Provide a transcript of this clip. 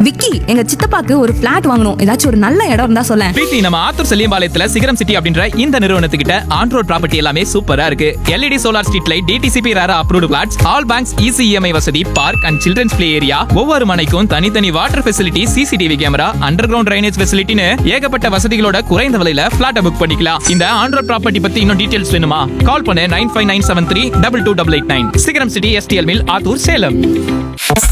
விக்கி, எங்க சித்தப்பாக்கு ஒரு பிளாட் வாங்கணும். ஏதாச்சும் ஒரு நல்ல இடம் இருந்தா சொல்லேன். பிரீத்தி, நம்ம ஆத்தூர் செல்லியம்பாளையத்துல சிகரம் சிட்டி அப்படின்ற இந்த நிறுவனத்துக்கிட்ட ஆன் ரோட் ப்ராப்பர்ட்டி எல்லாமே சூப்பரா இருக்கு. LED solar street light, DTCP ரேரா approved plots, all banks easy EMI வசதி, park and children's play area, ஒவ்வொரு மனைக்கும் தனித்தனி water facility, CCTV camera, under ground drainage ஃபெசிலிட்டின்னு ஏகப்பட்ட வசதிகளோட குறைந்த விலையில பிளாட் புக் பண்ணிக்கலாம். இந்த ஆன் ரோட் ப்ராப்பர்ட்டி பத்தி இன்னும் டீடைல்ஸ் வேணுமா? கால் பண்ணு 9597322889. சிகரம் city STL mill, Attur, Salem.